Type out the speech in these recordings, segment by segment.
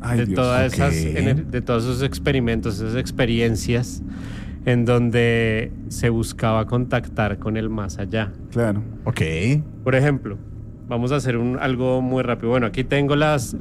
Ay, Dios. De todos esos experimentos, esas experiencias en donde se buscaba contactar con el más allá. Claro. Ok. Por ejemplo, vamos a hacer algo muy rápido. Bueno, aquí tengo las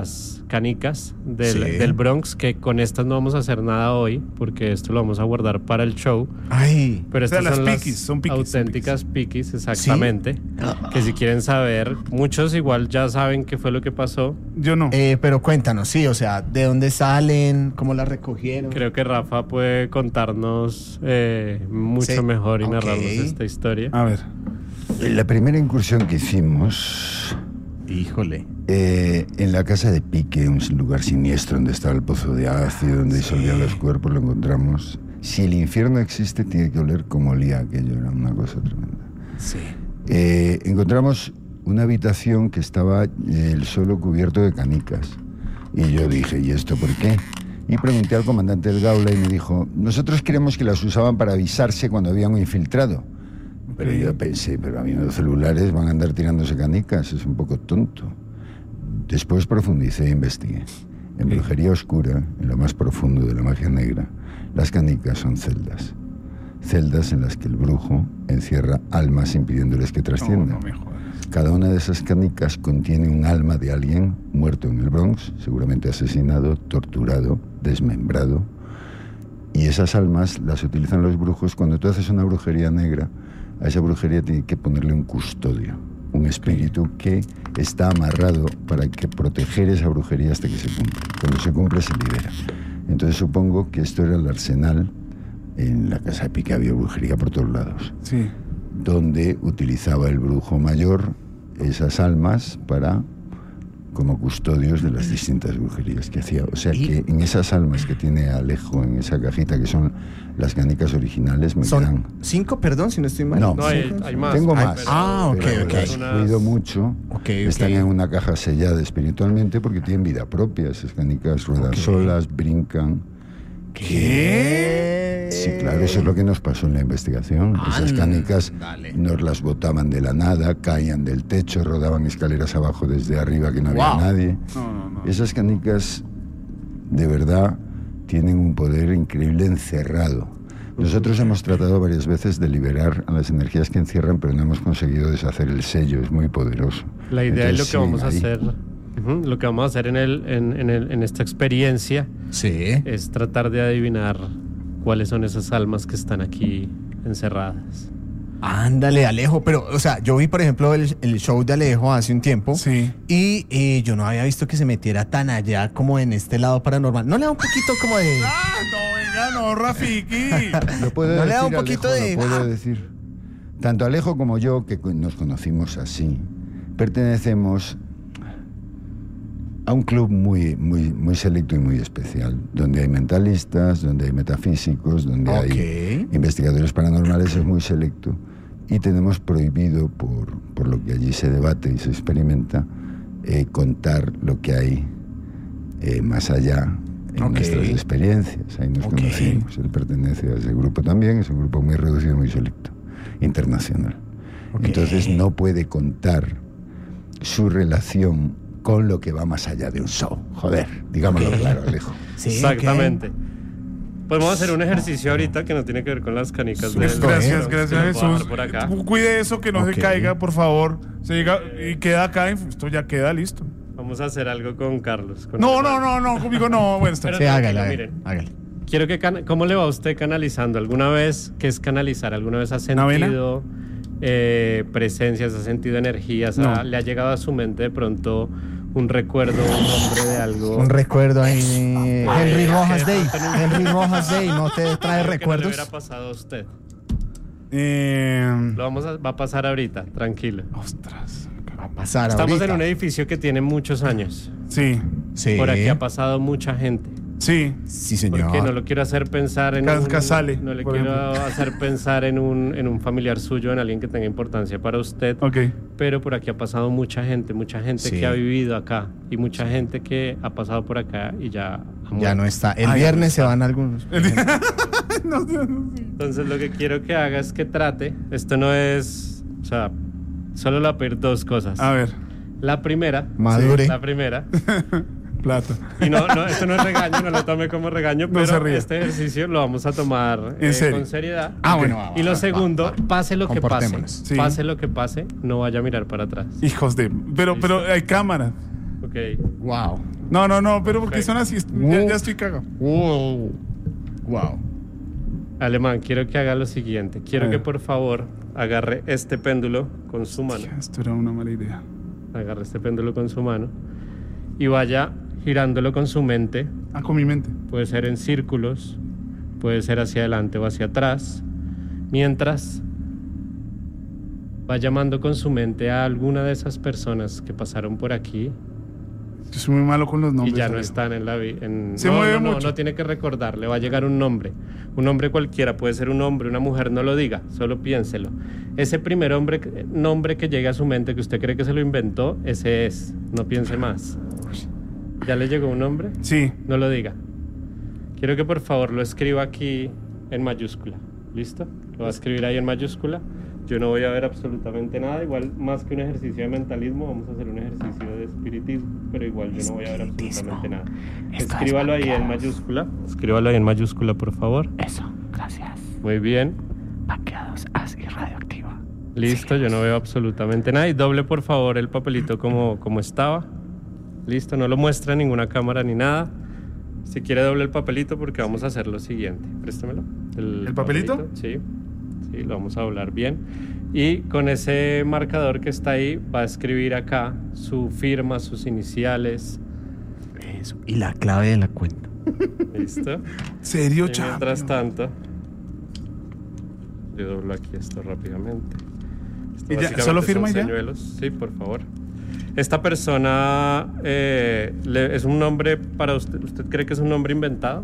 canicas del Bronx, que con estas no vamos a hacer nada hoy, porque esto lo vamos a guardar para el show. Ay. Pero estas las son piquis, las son piquis, auténticas piquis, exactamente. ¿Sí? Que si quieren saber, muchos igual ya saben qué fue lo que pasó. Yo no. Pero cuéntanos, sí, o sea, ¿de dónde salen? ¿Cómo las recogieron? Creo que Rafa puede contarnos mucho mejor y narrarnos esta historia. A ver. La primera incursión que hicimos, Híjole. en la casa de Pique, un lugar siniestro donde estaba el pozo de ácido, donde disolvían los cuerpos, lo encontramos. Si el infierno existe, tiene que oler como olía aquello, era una cosa tremenda. Sí. Encontramos una habitación que estaba el suelo cubierto de canicas. Y yo dije, ¿y esto por qué? Y pregunté al comandante del Gaula y me dijo, nosotros creemos que las usaban para avisarse cuando había un infiltrado. Pero yo pensé, pero a mí los celulares van a andar tirándose canicas, es un poco tonto. Después profundicé e investigué. En brujería oscura, en lo más profundo de la magia negra, las canicas son celdas. Celdas en las que el brujo encierra almas impidiéndoles que trasciendan. No me jodas. Cada una de esas canicas contiene un alma de alguien muerto en el Bronx, seguramente asesinado, torturado, desmembrado. Y esas almas las utilizan los brujos cuando tú haces una brujería negra. A esa brujería tiene que ponerle un custodio, un espíritu que está amarrado para que proteger esa brujería hasta que se cumpla. Cuando se cumple se libera. Entonces supongo que esto era el arsenal. En la casa de Pique había brujería por todos lados. Sí. Donde utilizaba el brujo mayor esas almas como custodios de las distintas brujerías que hacía. O sea que en esas almas que tiene Alejo en esa cajita, que son las canicas originales, me ¿Son quedan... 5, perdón, si no estoy mal? No, hay más. tengo más. ok, pero ok. las cuido mucho. Están en una caja sellada espiritualmente porque tienen vida propia. Esas canicas ruedan solas, brincan. ¿Qué? Sí, claro, eso es lo que nos pasó en la investigación. Esas canicas nos las botaban de la nada, caían del techo, rodaban escaleras abajo desde arriba que no había nadie. No. Esas canicas, de verdad, tienen un poder increíble encerrado. Nosotros hemos tratado varias veces de liberar a las energías que encierran, pero no hemos conseguido deshacer el sello, es muy poderoso. La idea Entonces, es lo que vamos a ahí. hacer. Lo que vamos a hacer en esta experiencia es tratar de adivinar cuáles son esas almas que están aquí encerradas. Ándale, Alejo, pero, o sea, yo vi, por ejemplo, el show de Alejo hace un tiempo. Sí. Y yo no había visto que se metiera tan allá como en este lado paranormal. ¿No le da un poquito como de...? No, Rafiki. Lo puedo ¿No le da decir, un poquito Alejo, de- lo puedo decir. Tanto Alejo como yo, que nos conocimos así, pertenecemos a un club muy selecto y muy especial, donde hay mentalistas, donde hay metafísicos, donde hay investigadores paranormales, es muy selecto. Y tenemos prohibido, por lo que allí se debate y se experimenta, contar lo que hay más allá en nuestras experiencias. Ahí nos conocimos. Él pertenece a ese grupo también, es un grupo muy reducido, muy selecto, internacional. Entonces no puede contar su relación con lo que va más allá de un show. Joder, digámoslo claro, Alejo. Sí, Exactamente. Podemos hacer un ejercicio ahorita que no tiene que ver con las canicas de Gracias, que lo puedo Jesús. dejar por acá. Cuide eso, que no se caiga, por favor. Se llega y queda acá, esto ya queda listo. Vamos a hacer algo con Carlos. No, conmigo no. Bueno, está Pero Sí, tranquilo, hágale, miren. hágale. Quiero que ¿cómo le va a usted canalizando? ¿Alguna vez qué es canalizar? ¿Alguna vez ha sentido presencias, ha sentido energías? No. ¿Le ha llegado a su mente de pronto un recuerdo, un nombre de algo? Un recuerdo ahí. Henry Rojas Day. Henry Rojas Day, ¿no te trae ¿Qué no le recuerdos? hubiera pasado a usted? Va a pasar ahorita, tranquilo. Ostras. Va a pasar Estamos ahorita. en un edificio que tiene muchos años. Sí. Sí. Por aquí ha pasado mucha gente. Sí. Sí, señor. Porque no lo quiero hacer pensar en Casale, no le por quiero ejemplo. hacer pensar en un familiar suyo, en alguien que tenga importancia para usted. Ok. Pero por aquí ha pasado mucha gente Sí. que ha vivido acá y mucha gente que ha pasado por acá y ya ha Ya muerto. no está. El Ay, viernes no se está. van algunos. No. Entonces lo que quiero que haga es que trate. Esto no es, o sea, solo le voy a pedir dos cosas. A ver. La primera, Madure. la primera Plata. Y no, esto no es regaño, no lo tome como regaño, No se pero ríe. este ejercicio lo vamos a tomar ¿En serio? con seriedad. Bueno. Y lo segundo, pase lo que pase, Comportémonos. Sí. pase lo que pase, no vaya a mirar para atrás. Hijos de... Pero hay cámara. Ok. Wow. No, pero porque son así. Ya estoy cagado. Wow. Alemán, quiero que haga lo siguiente. Quiero A que ver. por favor agarre este péndulo con su mano. Esto era una mala idea. Agarre este péndulo con su mano y vaya girándolo con su mente. Con mi mente. Puede ser en círculos, puede ser hacia adelante o hacia atrás, mientras va llamando con su mente a alguna de esas personas que pasaron por aquí Yo soy muy malo con los nombres. y ya no amigo. están en la vida. Se mueve mucho. No tiene que recordar, le va a llegar un nombre cualquiera, puede ser un hombre, una mujer, no lo diga, solo piénselo. Ese primer nombre que llegue a su mente que usted cree que se lo inventó, ese es, no piense más. ¿Ya le llegó un nombre? Sí. No lo diga. Quiero que por favor lo escriba aquí en mayúscula. ¿Listo? Lo va a escribir ahí en mayúscula. Yo no voy a ver absolutamente nada. Igual, más que un ejercicio de mentalismo, vamos a hacer un ejercicio de espiritismo. Pero igual yo no voy a ver absolutamente nada. Escríbalo ahí en mayúscula. Escríbalo ahí en mayúscula, por favor. Eso, gracias. Muy bien. Vaqueados, así radioactiva. Listo, yo no veo absolutamente nada. Y doble, por favor, el papelito como estaba. Listo, no lo muestra en ninguna cámara ni nada. Si quiere, doble el papelito porque vamos a hacer lo siguiente. Préstamelo. ¿El papelito? Sí, lo vamos a doblar bien. Y con ese marcador que está ahí, va a escribir acá su firma, sus iniciales. Eso. Y la clave de la cuenta. ¿Listo? ¿Serio, Y chaval? mientras tanto, yo doblo aquí esto rápidamente. Esto ¿Y ya, básicamente solo son firma y ya? señuelos. Sí, por favor. Esta persona es un nombre para usted. ¿Usted cree que es un nombre inventado?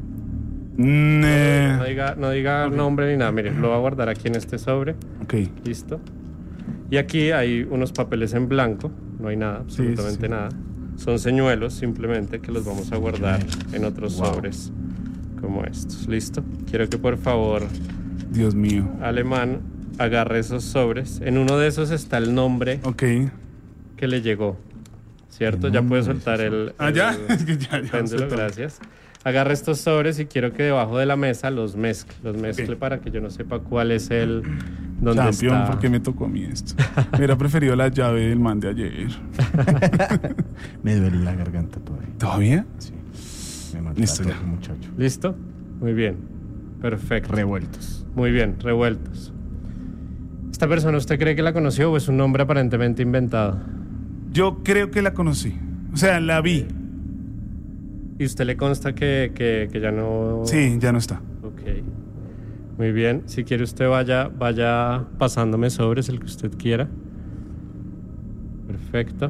No diga nombre ni nada. Mire, lo va a guardar aquí en este sobre. Ok. Listo. Y aquí hay unos papeles en blanco. No hay nada, absolutamente sí. nada. Son señuelos simplemente que los vamos a guardar en otros sobres como estos. Listo. Quiero que por favor, Dios mío. Alemán, agarre esos sobres. En uno de esos está el nombre Ok. que le llegó. ¿Cierto? Ya puede soltar el ¿Ya? el Es que ya péndulo, soltó. gracias. Agarre estos sobres y quiero que debajo de la mesa los mezcle Ok. para que yo no sepa cuál es el donde Campeón, está. ¿por qué me tocó a mí esto? Me hubiera preferido la llave del man de ayer. Me duele la garganta todavía. ¿Todavía? Sí. Me mató Listo, ya. el muchacho. ¿Listo? Muy bien. Perfecto. Revueltos. Muy bien, revueltos. ¿Esta persona usted cree que la conoció o es un nombre aparentemente inventado? Yo creo que la conocí. O sea, la vi. ¿Y usted le consta que ya no...? Sí, ya no está. Ok. Muy bien. Si quiere usted vaya pasándome sobres el que usted quiera. Perfecto.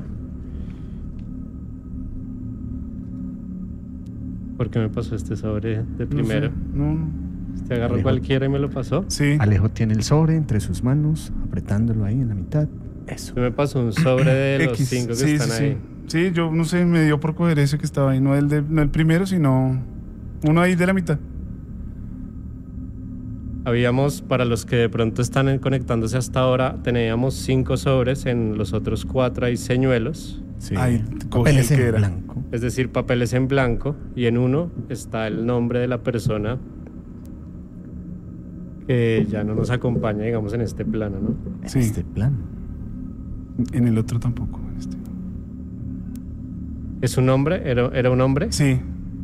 ¿Por qué me pasó este sobre de primero? No. ¿Usted agarró Alejo. cualquiera y me lo pasó? Sí. Alejo tiene el sobre entre sus manos, apretándolo ahí en la mitad. Eso. Usted me pasó un sobre de los X. 5 que Sí, están sí, ahí. sí. Sí, yo no sé, me dio por coger ese que estaba ahí. No el primero, sino uno ahí de la mitad. Habíamos, para los que de pronto están conectándose hasta ahora, teníamos 5 sobres, en los otros 4 hay señuelos, Sí. Ahí cogí Papeles el que en era. blanco. es decir, papeles en blanco, y en uno está el nombre de la persona que ya no nos acompaña, digamos, en este plano, ¿no? En Sí. este plan. En el otro tampoco. en este. ¿Es un hombre? ¿Era un hombre? Sí.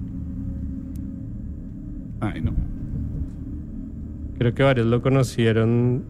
Ay, no. Creo que varios lo conocieron.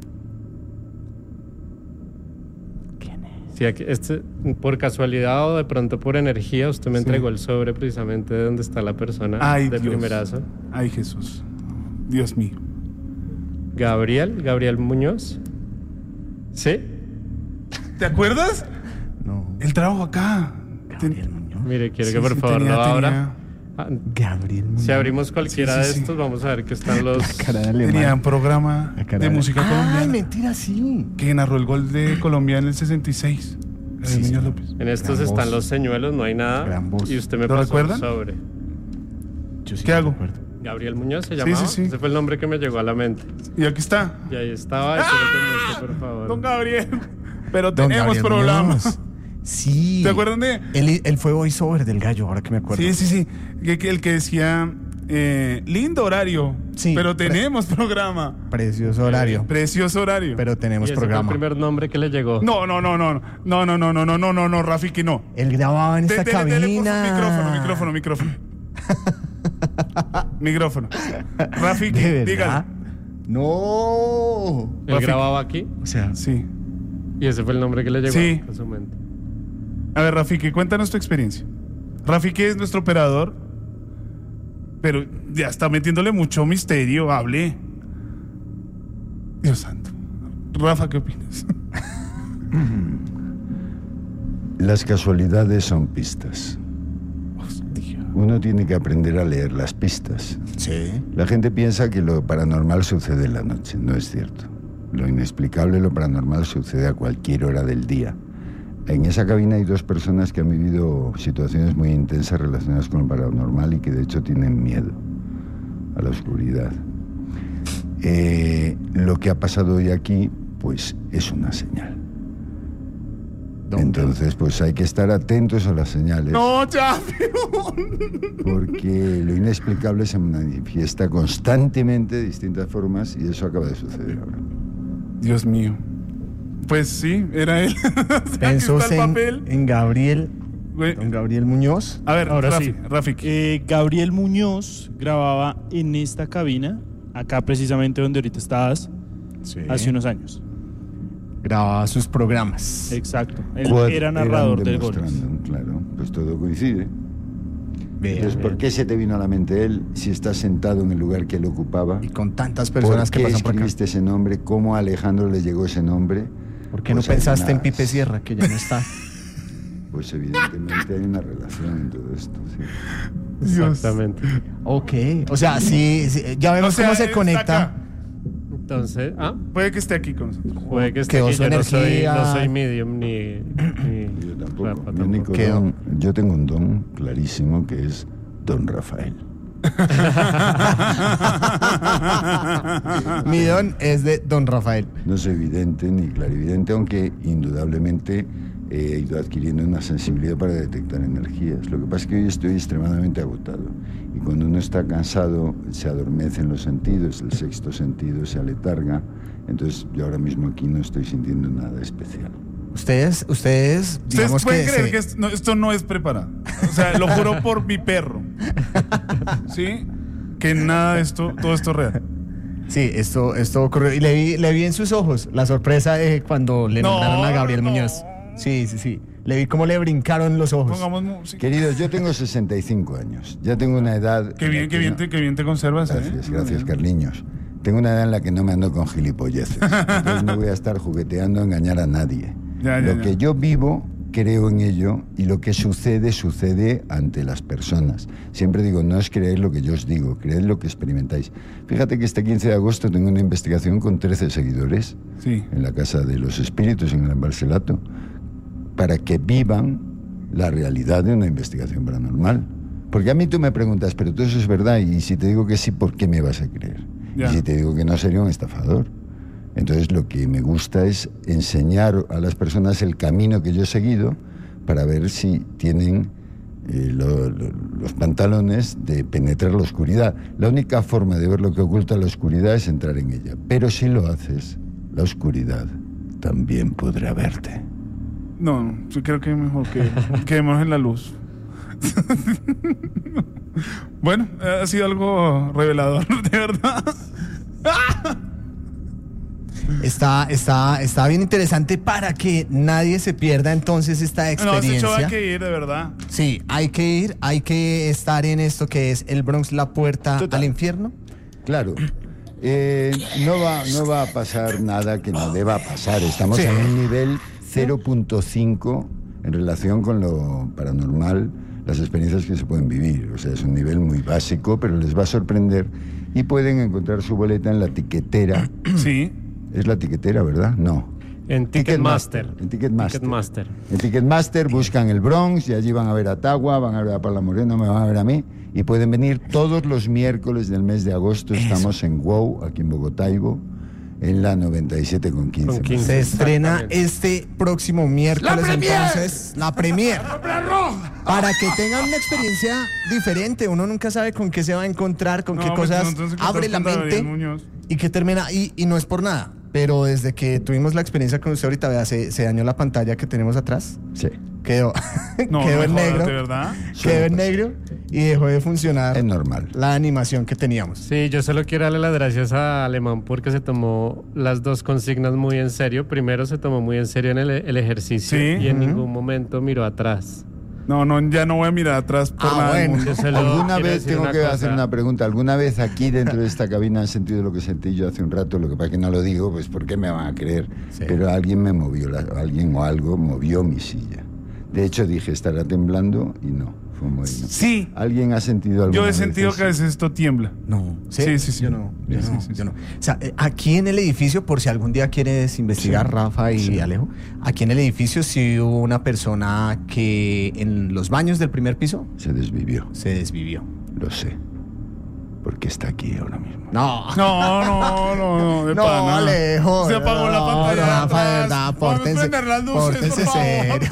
¿Quién es? Sí, por casualidad o de pronto por energía, usted me Sí. entregó el sobre precisamente de donde está la persona Ay, de Dios. primerazo. Ay, Jesús. Dios mío. Gabriel Muñoz. ¿Sí? ¿Te acuerdas? No. El trabajo acá. Gabriel Muñoz. Mire, quiero Sí, que por sí, favor tenía- lo abra. tenía- Ah, Gabriel Muñoz. si abrimos cualquiera Sí, sí, de sí. estos, vamos a ver que están los... Cara de alemán. Tenía un programa La cara de música Ay, colombiana mentira, sí. que narró el gol de Colombia en el 66. Sí, Niño sí. López. En estos Gran están voz. los señuelos, no hay nada. Gran voz. Y usted me ¿Lo pasó recuerdan? el sobre. Yo sí ¿Qué me hago? recuerdo. Gabriel Muñoz se Sí, llamaba. sí, sí. Ese fue el nombre que me llegó a la mente. Y aquí está. Y ahí estaba. Espero que muestre, por favor. Don Gabriel. Pero Don tenemos Gabriel problemas. Muñoz. Sí. ¿Te acuerdan de...? Él fue voiceover del gallo, ahora que me acuerdo. Sí. El que decía, lindo horario, Sí, pero tenemos programa. Precioso horario. Precioso horario. Pero Y tenemos ese fue el programa. primer nombre que le llegó. No, Rafi, que no. Él grababa en esta Dele, por cabina. favor, micrófono. Rafi, ¿De verdad? dígalo. No. Él Rafi. grababa aquí O sea, Sí. y ese fue el nombre que le llegó Sí. a su mente. A ver, Rafiki, cuéntanos tu experiencia. Rafiki es nuestro operador, pero ya está metiéndole mucho misterio, hable. Dios santo. Rafa, ¿qué opinas? Las casualidades son pistas. Hostia. Uno tiene que aprender a leer las pistas. sí. La gente piensa que lo paranormal sucede en la noche. No es cierto. Lo inexplicable, lo paranormal sucede a cualquier hora del día. En esa cabina hay 2 personas que han vivido situaciones muy intensas relacionadas con lo paranormal y que de hecho tienen miedo a la oscuridad. Lo que ha pasado hoy aquí, pues es una señal. Entonces, pues hay que estar atentos a las señales. No, ya, Porque lo inexplicable se manifiesta constantemente de distintas formas y eso acaba de suceder ahora. Dios mío. Pues sí, era él. O sea, aquí Pensó está el papel. en Gabriel. Güey. Don Gabriel Muñoz. A ver, Ahora Rafi, sí. Rafiki. Gabriel Muñoz grababa en esta cabina, acá precisamente donde ahorita estabas, hace unos años. Grababa sus programas. Exacto. Él Cuad era narrador eran de goles. demostrando, claro, pues todo coincide. Vea, Entonces, ¿por qué se te vino a la mente él si estás sentado en el lugar que él ocupaba? y con tantas personas ¿Por que qué pasan por acá. escribiste ese nombre? ¿Cómo a Alejandro le llegó ese nombre? ¿Por qué no Pues hay pensaste en unas- Pipe Sierra, que ya no está? Pues evidentemente hay una relación en todo esto, sí. Dios. Exactamente. Ok. O sea, sí, ya vemos O sea, cómo se él está conecta. acá. Entonces, Puede que esté aquí con nosotros. puede que esté Quedó aquí. su Yo no soy, energía. no soy medium ni Yo tampoco. Rafa Mi único ¿Qué don- yo tengo un don clarísimo que es Don Rafael. Mi don es de Don Rafael. No soy vidente ni clarividente, aunque indudablemente he ido adquiriendo una sensibilidad para detectar energías. Lo que pasa es que hoy estoy extremadamente agotado y cuando uno está cansado se adormecen los sentidos, el sexto sentido se aletarga. Entonces yo ahora mismo aquí no estoy sintiendo nada especial. Ustedes, Ustedes digamos pueden creer se- que esto no es preparado. O sea, lo juro por mi perro. ¿Sí? Que nada de esto, todo esto es real. Sí, esto ocurrió. Y le vi en sus ojos la sorpresa de cuando le No, nombraron a Gabriel no. Muñoz. Sí. Le vi cómo le brincaron los ojos. Pongamos música. Queridos, yo tengo 65 años, ya tengo una edad... Qué bien, qué bien te conservas, ¿eh? Gracias, Carliños. Tengo una edad en la que no me ando con gilipolleces. Entonces no voy a estar jugueteando a engañar a nadie. Lo que yo vivo, creo en ello, y lo que sucede ante las personas. Siempre digo, no es creer lo que yo os digo, creed lo que experimentáis. Fíjate que este 15 de agosto tengo una investigación con 13 seguidores Sí. en la Casa de los Espíritus, en Gran Barcelato, para que vivan la realidad de una investigación paranormal. Porque a mí tú me preguntas, pero todo eso es verdad, y si te digo que sí, ¿por qué me vas a creer? Ya. Y si te digo que no, sería un estafador. Entonces lo que me gusta es enseñar a las personas el camino que yo he seguido para ver si tienen los pantalones de penetrar la oscuridad. La única forma de ver lo que oculta la oscuridad es entrar en ella. Pero si lo haces, la oscuridad también podrá verte. No, yo creo que mejor que quedemos en la luz. Bueno, ha sido algo revelador, de verdad. Está bien interesante para que nadie se pierda entonces esta No, ese experiencia. show hay que ir, de verdad. Sí, hay que ir, hay que estar en esto que es el Bronx, la puerta Total. al infierno. Claro. No va a pasar nada que no deba pasar. Estamos Sí. en un nivel 0.5 en relación con lo paranormal, las experiencias que se pueden vivir. O sea, es un nivel muy básico, pero les va a sorprender y pueden encontrar su boleta en la tiquetera. Sí. ¿Es la tiquetera, verdad? No. en Ticketmaster. En Ticketmaster. Ticketmaster. En Ticketmaster buscan el Bronx y allí van a ver a Tagua, van a ver a Paula Moreno, me van a ver a mí y pueden venir todos los miércoles del mes de agosto. Eso. Estamos en WOW, aquí en Bogotaibo, en la 97,15. Con 15. Se estrena Exactamente. este próximo miércoles, entonces, la premier. Para que tengan una experiencia diferente. Uno nunca sabe con qué se va a encontrar, con qué No, pues cosas nosotros nos abre la encontramos con Gabriel mente Muñoz. y que termina. Y no es por nada, pero desde que tuvimos la experiencia con usted ahorita, vea, se dañó la pantalla que tenemos atrás. Sí, Quedó, No, quedó no en me jodas, negro. ¿de verdad? Quedó en negro y dejó de funcionar es normal. la animación que teníamos. Sí, yo solo quiero darle las gracias a Alemán porque se tomó las dos consignas muy en serio. Primero se tomó muy en serio en el ejercicio Sí. y en ningún momento miró atrás. No, ya no voy a mirar atrás por Ah, nada del bueno. mundo. Yo solo ¿Alguna quiero vez decir tengo una que cosa. hacer una pregunta? ¿Alguna vez aquí dentro de esta cabina han sentido lo que sentí yo hace un rato? Lo que pasa es que no lo digo, pues ¿por qué me van a creer? Sí. Pero alguien me movió, alguien o algo movió mi silla. De hecho dije, estará temblando y no, fue un movimiento. Sí, ¿Alguien ha sentido algo? yo he sentido que a veces esto tiembla. No, Sí, sí. Yo no, yo Sí, no, sí, yo sí. no. O sea, aquí en el edificio, por si algún día quieres investigar, Rafa y Alejo, aquí en el edificio sí hubo una persona que en los baños del primer piso Se desvivió, se desvivió. lo sé. Porque está aquí ahora mismo. No. No, de No, pana. Alejo. Se apagó la no, pantalla de Rafa, de atrás. verdad, Vamos a pórtense. prender las luces, Pórtense por favor. serio.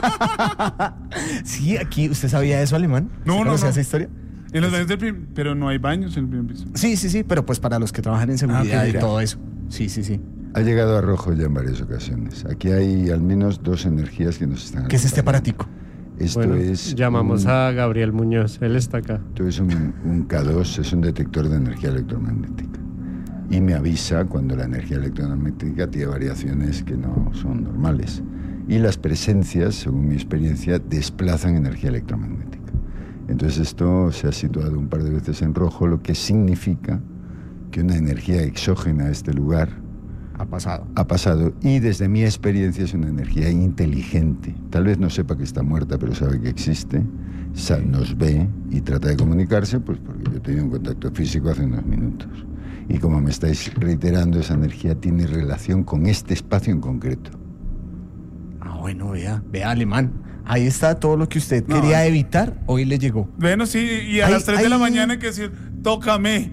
Sí, aquí, ¿usted sabía eso, Alemán? No, ¿Usted no, conocía no. esa historia? En los baños pero no hay baños en el primer piso. Sí, pero pues para los que trabajan en seguridad ok, y ya. todo eso. Sí. Ha llegado a rojo ya en varias ocasiones. Aquí hay al menos dos energías que nos están ¿Qué es este acompañando. aparatico? Esto Bueno, es llamamos un- a Gabriel Muñoz, él está acá. Esto es un K2, es un detector de energía electromagnética. Y me avisa cuando la energía electromagnética tiene variaciones que no son normales. Y las presencias, según mi experiencia, desplazan energía electromagnética. Entonces esto se ha situado un par de veces en rojo, lo que significa que una energía exógena a este lugar Ha pasado. ha pasado, y desde mi experiencia es una energía inteligente. Tal vez no sepa que está muerta, pero sabe que existe, nos ve y trata de comunicarse, pues porque yo he tenido un contacto físico hace unos minutos. Y como me estáis reiterando, esa energía tiene relación con este espacio en concreto. Ah, bueno, vea, Alemán. Ahí está todo lo que usted quería evitar, hoy le llegó. Bueno, sí, y a Ay, las 3 de la ay. mañana hay que decir, tócame.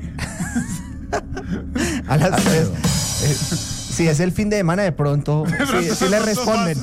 A las 3. Si es el fin de semana, de pronto sí le responden.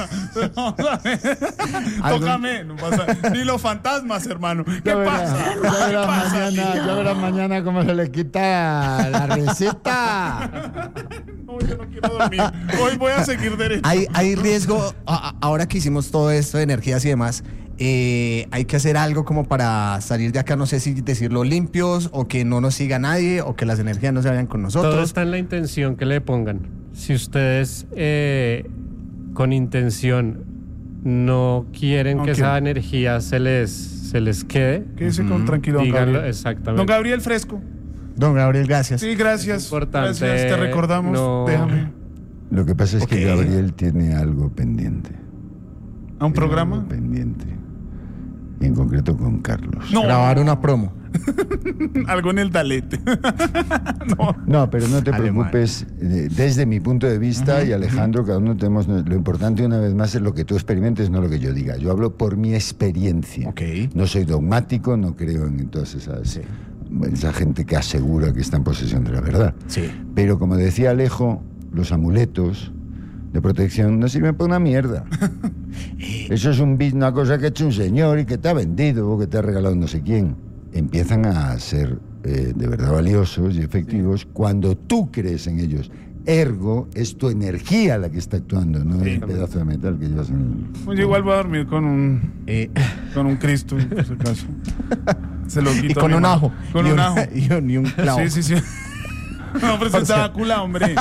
Tócame, no pasa. Ni los fantasmas, hermano. ¿Qué pasa? ¿Qué pasa? ya verás mañana cómo se le quita la receta. No, yo no quiero dormir. Hoy voy a seguir derecho. Hay riesgo, ahora que hicimos todo esto de energías y demás, hay que hacer algo como para salir de acá, no sé si decirlo limpios, o que no nos siga nadie, o que las energías no se vayan con Todo nosotros. está en la intención que le pongan. Si ustedes con intención no quieren No que quieren. esa energía se les quede, Quédese con tranquilo, don díganlo Gabriel. exactamente. Don Gabriel Fresco. Don Gabriel, gracias. Sí, gracias. Importante, Gracias, te recordamos. no- Déjame. Lo que pasa es que Ok. Gabriel tiene algo pendiente. ¿A un Tiene programa? algo pendiente. Y en concreto con Carlos. No. Grabar una promo. Algo en el Dalete. No. No, pero no te Alemán. preocupes. Desde mi punto de vista, y Alejandro, cada uno tenemos. Lo importante, una vez más, es lo que tú experimentes, no lo que yo diga. Yo hablo por mi experiencia. Ok. No soy dogmático, no creo en todas esa gente que asegura que está en posesión de la verdad. Sí. Pero como decía Alejo, los amuletos de protección no sirven para una mierda. Eso es una cosa que ha hecho un señor y que te ha vendido o que te ha regalado no sé quién. Empiezan a ser de verdad valiosos y efectivos cuando tú crees en ellos. Ergo, es tu energía la que está actuando, no el pedazo de metal que llevas en el... Pues yo igual voy a dormir con un Cristo, por si acaso. Se lo quito Y a con mi un mamá. ajo. Con y un ajo. Y un clavo. Sí. No, pero es Drácula, hombre.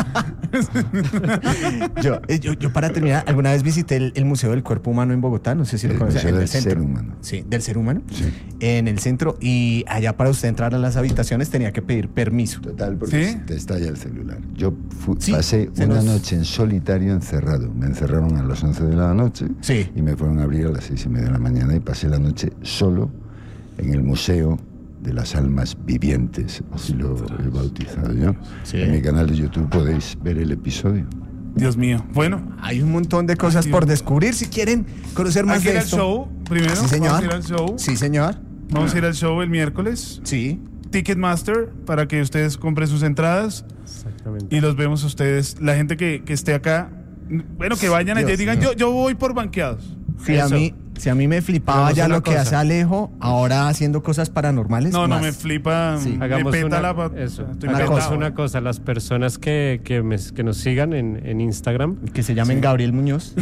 Yo para terminar, alguna vez visité el Museo del Cuerpo Humano en Bogotá, no sé si lo El conoce, Museo en el del centro. Ser Humano. Sí, del ser humano. Sí. En el centro, y allá para usted entrar a las habitaciones tenía que pedir permiso. Total, porque ¿Sí? te estalla el celular. Yo Sí, pasé se una nos- noche en solitario encerrado. Me encerraron a las 11 de la noche Sí. y me fueron a abrir a las 6:30 de la mañana y pasé la noche solo en el Museo de las Almas Vivientes, así lo he bautizado yo. Sí. En mi canal de YouTube podéis ver el episodio. Dios mío. Bueno, Hay un montón de cosas por descubrir. Si quieren conocer más hay que de ir al esto. show primero. Sí, señor. Vamos a ir al show. Sí, señor. Vamos a ir al show el miércoles. Sí. Ticketmaster para que ustedes compren sus entradas Exactamente. y los vemos a ustedes. La gente que esté acá, bueno, que vayan allá y digan, yo voy por Banqueados. Si a mí me flipaba Hagamos ya una lo que cosa. hace Alejo, ahora haciendo cosas paranormales. No, más. me flipa, Sí. me Hagamos peta eso. estoy Una Hagamos petado. una cosa. Las personas que nos sigan en Instagram, Que se llamen Gabriel Muñoz.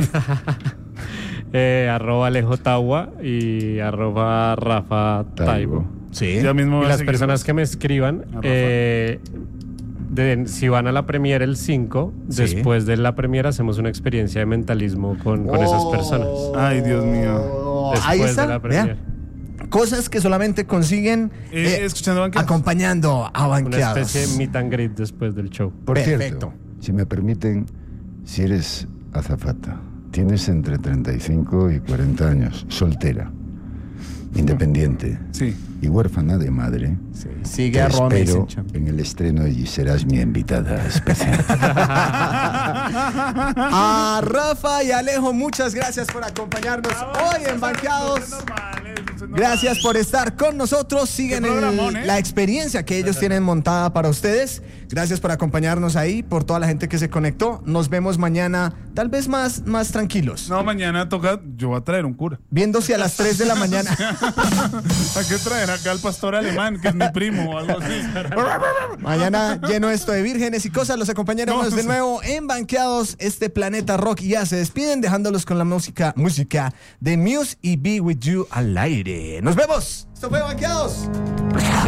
@Alejo Tawa y @Rafa Taibo. Sí. Ya mismo Y voy a las seguir. personas que me escriban, A Rafa. si van a la premier el 5, Sí. después de la premier hacemos una experiencia de mentalismo con esas personas. Ay, Dios mío. Después Ahí de está. la Vea. premier. Cosas que solamente consiguen Escuchando Banqueados. acompañando a Una Banqueados. especie de meet and greet después del show. Por Perfecto. cierto, si me permiten, si eres azafata, tienes entre 35 y 40 años, soltera, independiente Sí. y huérfana de madre, Sigue te a Roma y espero Sencha. en el estreno y serás mi invitada especial. A Rafa y Alejo, muchas gracias por acompañarnos hoy en Banqueados. Gracias por estar con nosotros. Sigan Qué programón, ¿eh? la experiencia que ellos tienen montada para ustedes. Gracias por acompañarnos ahí, por toda la gente que se conectó. Nos vemos mañana, tal vez más tranquilos. No, mañana toca, yo voy a traer un cura. Viéndose a las 3 de la mañana. ¿A qué traer acá al pastor alemán, que es mi primo o algo así? Mañana lleno esto de vírgenes y cosas. Los acompañaremos No, de sí. nuevo en Banqueados. Este Planeta Rock ya se despiden, dejándolos con la música de Muse y Be With You al aire. ¡Nos vemos! Esto fue Banqueados.